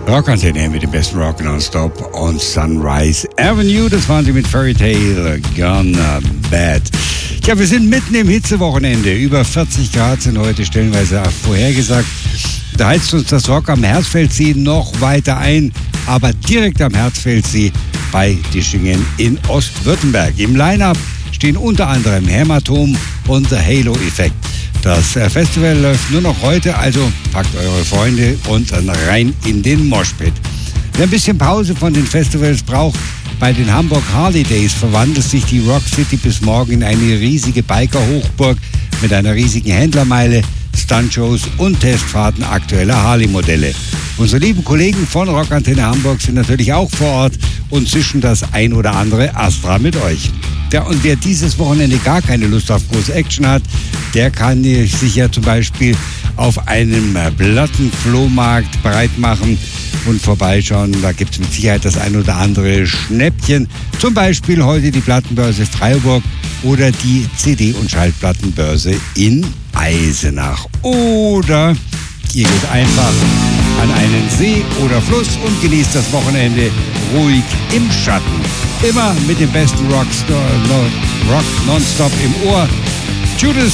Rockantenne mit dem besten Rock nonstop on Sunrise Avenue. Das waren sie mit Fairy Tale Gone Bad. Ja, wir sind mitten im Hitzewochenende. Über 40 Grad sind heute stellenweise vorhergesagt. Da heizt uns das Rock am Herzfeldsee noch weiter ein, aber direkt am Herzfeldsee bei Dischingen in Ostwürttemberg. Im Line-Up stehen unter anderem Hämatom und The Halo Effect. Das Festival läuft nur noch heute, also packt eure Freunde und dann rein in den Moshpit. Wer ein bisschen Pause von den Festivals braucht, bei den Hamburg Harley Days verwandelt sich die Rock City bis morgen in eine riesige Biker-Hochburg mit einer riesigen Händlermeile, Stuntshows und Testfahrten aktueller Harley-Modelle. Unsere lieben Kollegen von Rockantenne Hamburg sind natürlich auch vor Ort und zischen das ein oder andere Astra mit euch. Ja, und wer dieses Wochenende gar keine Lust auf große Action hat, der kann sich ja zum Beispiel auf einem Plattenflohmarkt bereit machen und vorbeischauen. Da gibt es mit Sicherheit das ein oder andere Schnäppchen. Zum Beispiel heute die Plattenbörse Freiburg oder die CD- und Schallplattenbörse in Eisenach. Oder ihr geht einfach an einen See oder Fluss und genießt das Wochenende ruhig im Schatten. Immer mit dem besten Rock nonstop im Ohr. Judas